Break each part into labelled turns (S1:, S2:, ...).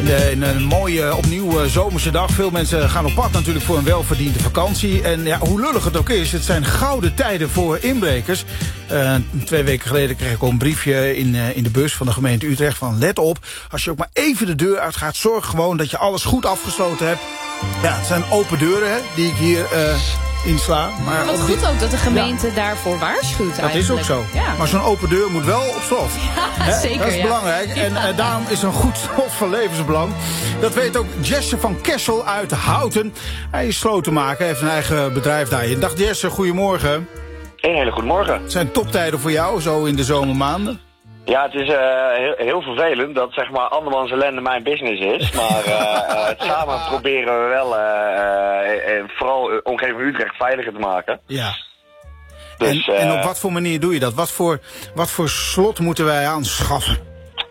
S1: In een mooie, opnieuw zomerse dag. Veel mensen gaan op pad natuurlijk voor een welverdiende vakantie. En ja, hoe lullig het ook is, het zijn gouden tijden voor inbrekers. 2 weken geleden kreeg ik ook een briefje in de bus van de gemeente Utrecht van let op. Als je ook maar even de deur uitgaat, zorg gewoon dat je alles goed afgesloten hebt. Ja, het zijn open deuren hè, die ik hier insla. Maar
S2: wat goed ook dat de gemeente daarvoor waarschuwt
S1: dat is ook zo.
S2: Ja.
S1: Maar zo'n open deur moet wel op slot.
S2: Ja, zeker.
S1: Dat is belangrijk. En daarom is een goed slot van levensbelang. Dat weet ook Jesse van Kessel uit Houten. Hij is slotenmaker, heeft een eigen bedrijf daar. Dag Jesse, goedemorgen.
S3: Een hele goede morgen.
S1: Het zijn toptijden voor jou, zo in de zomermaanden.
S3: Ja, het is heel vervelend dat zeg maar andermans ellende mijn business is. Maar samen proberen we wel vooral omgeving Utrecht veiliger te maken.
S1: Ja.
S3: Dus,
S1: en op wat voor manier doe je dat? Wat voor slot moeten wij aanschaffen?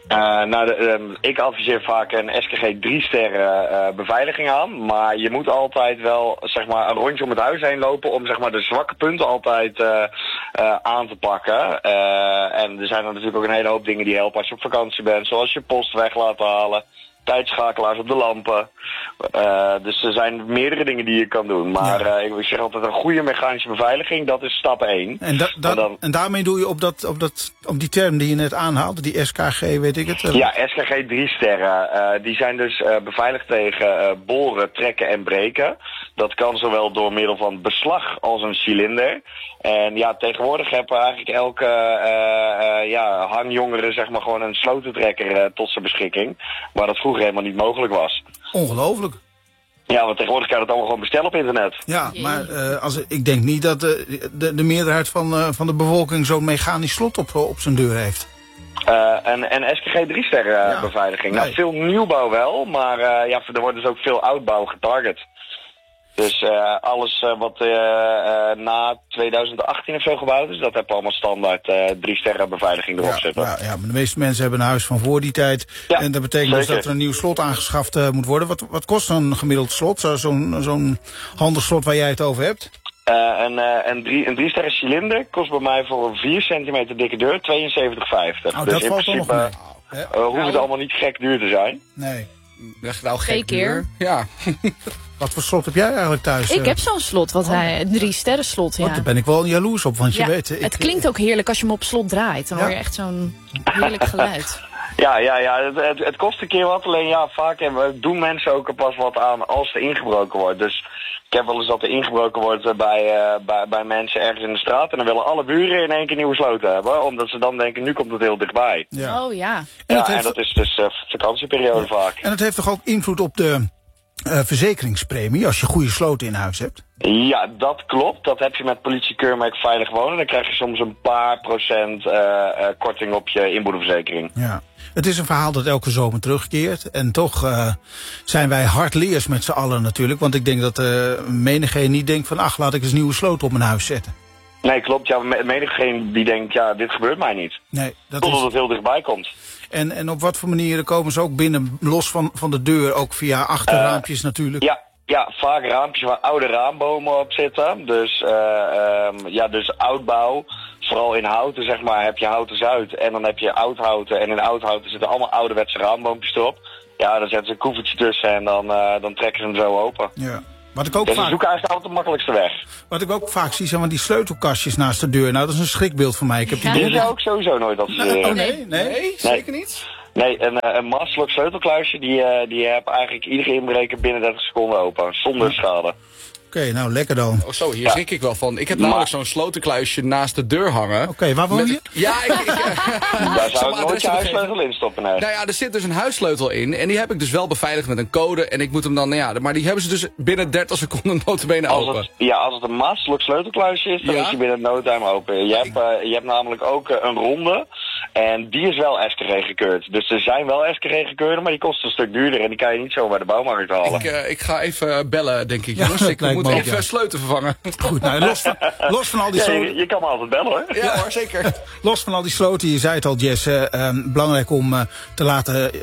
S3: Ik adviseer vaak een SKG 3-sterren beveiliging aan. Maar je moet altijd wel zeg maar, een rondje om het huis heen lopen om zeg maar, de zwakke punten altijd aan te pakken. En er zijn er natuurlijk ook een hele hoop dingen die helpen als je op vakantie bent. Zoals je post weg laten halen. Tijdschakelaars op de lampen. Dus er zijn meerdere dingen die je kan doen. Maar ja. Ik zeg altijd een goede mechanische beveiliging, dat is stap 1.
S1: En daarmee doe je op die term die je net aanhaalde, die SKG, weet ik het?
S3: Ja, SKG 3-sterren. Die zijn dus beveiligd tegen boren, trekken en breken. Dat kan zowel door middel van beslag als een cilinder. En ja, tegenwoordig hebben eigenlijk elke hangjongere zeg maar gewoon een slotentrekker tot zijn beschikking. Waar dat vroeger helemaal niet mogelijk was.
S1: Ongelooflijk.
S3: Ja, want tegenwoordig kan je het allemaal gewoon bestellen op internet.
S1: Ja, maar ik denk niet dat de meerderheid van de bevolking zo'n mechanisch slot op zijn deur heeft.
S3: En SKG 3-sterren beveiliging. Nee. Nou, veel nieuwbouw wel, maar er wordt dus ook veel oudbouw getarget. Dus alles wat na 2018 of zo gebouwd is, dat heb allemaal standaard 3-sterren beveiliging erop zitten.
S1: Ja, maar de meeste mensen hebben een huis van voor die tijd. Ja, en dat betekent dus dat er een nieuw slot aangeschaft moet worden. Wat kost een gemiddeld slot? Zo'n handig slot waar jij het over hebt?
S3: Een 3-sterren cilinder kost bij mij voor een 4 centimeter dikke deur 72,50.
S1: Oh,
S3: dus
S1: dat
S3: in
S1: valt
S3: principe hoeft het allemaal niet gek duur te zijn.
S1: Nee.
S4: Nou,
S2: 2 keer.
S4: Ja.
S1: Wat voor slot heb jij eigenlijk thuis?
S2: Ik heb zo'n slot, een 3-sterren slot, ja.
S1: Daar ben ik wel jaloers op, want je weet...
S2: Het klinkt ook heerlijk als je hem op slot draait. Dan hoor je echt zo'n heerlijk geluid.
S3: Ja, het kost een keer wat. Alleen vaak doen mensen ook er pas wat aan als er ingebroken wordt. Dus ik heb wel eens dat er ingebroken wordt bij mensen ergens in de straat. En dan willen alle buren in één keer nieuwe sloten hebben. Omdat ze dan denken, nu komt het heel dichtbij.
S2: Ja. Oh ja.
S3: En dat is dus vakantieperiode vaak.
S1: En het heeft toch ook invloed op de verzekeringspremie als je goede sloten in huis hebt?
S3: Ja, dat klopt. Dat heb je met politiekeurmerk Veilig Wonen. Dan krijg je soms een paar procent korting op je inboedelverzekering.
S1: Ja. Het is een verhaal dat elke zomer terugkeert. En toch zijn wij hardleers met z'n allen natuurlijk. Want ik denk dat menigeen niet denkt van... laat ik eens nieuwe sloten op mijn huis zetten.
S3: Nee, klopt. Ja, menigeen die denkt, dit gebeurt mij niet.
S1: Nee,
S3: totdat het heel dichtbij komt.
S1: En op wat voor manieren komen ze ook binnen, los van de deur, ook via achterraampjes natuurlijk?
S3: Ja, vaak raampjes waar oude raambomen op zitten. Dus oudbouw. Vooral in houten, zeg maar, heb je houten Zuid. En dan heb je oudhouten. En in oudhouten zitten allemaal ouderwetse raamboompjes erop. Ja, dan zetten ze een koevertje tussen en dan trekken ze hem zo open.
S1: Ja.
S3: Ze zoeken eigenlijk altijd de makkelijkste weg.
S1: Wat ik ook vaak zie, zijn van die sleutelkastjes naast de deur. Nou, dat is een schrikbeeld voor mij.
S3: Die zou ik sowieso nooit adviseren.
S1: Nee, zeker niet?
S3: Nee, een masterlock sleutelkluisje, die heb eigenlijk iedere inbreker binnen 30 seconden open. Zonder schade.
S1: Oké, nou lekker dan.
S4: Oh zo, hier schrik ik wel van. Ik heb namelijk zo'n slotenkluisje naast de deur hangen.
S1: Oké, waar woon je?
S3: Daar zou ik nooit je huissleutel in stoppen, nee.
S4: Nou ja, er zit dus een huissleutel in. En die heb ik dus wel beveiligd met een code. En ik moet hem dan, maar die hebben ze dus binnen 30 seconden notabene open.
S3: Als het een masterlock sleutelkluisje is, dan is hij binnen no time open. Je hebt namelijk ook een ronde. En die is wel SKG gekeurd. Dus er zijn wel SKG gekeurde, maar die kosten een stuk duurder. En die kan je niet zo bij de bouwmarkt halen.
S4: Ik ga even bellen, denk ik. Jongens, ik moet even sleutel vervangen.
S1: Goed, nou, los van al die sloten...
S3: je kan me altijd bellen, hoor.
S4: Ja hoor, zeker.
S1: Los van al die sloten, je zei het al, Jesse. Belangrijk om te laten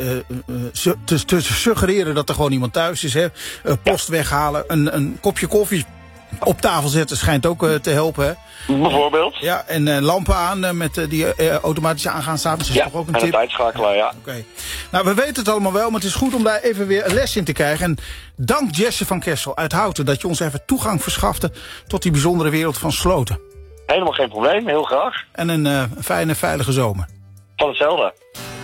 S1: te suggereren dat er gewoon iemand thuis is. Hè? Post weghalen, een kopje koffie Op tafel zetten schijnt ook te helpen, hè?
S3: Bijvoorbeeld.
S1: Ja, en lampen aan met die automatisch aangaan s'avonds is toch ook een tip?
S3: En het uitschakelen, ja.
S1: Oké. Nou, we weten het allemaal wel, maar het is goed om daar even weer een les in te krijgen. En dank Jesse van Kessel uit Houten dat je ons even toegang verschafte tot die bijzondere wereld van sloten.
S3: Helemaal geen probleem, heel graag.
S1: En een fijne, veilige zomer.
S3: Van hetzelfde.